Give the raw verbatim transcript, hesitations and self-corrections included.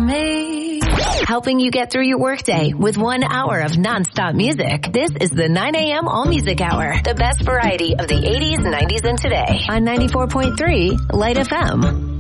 me. Helping you get through your workday with one hour of nonstop music. This is the nine a.m. All Music Hour. The best variety of the eighties, nineties, and today on ninety-four point three Light F M.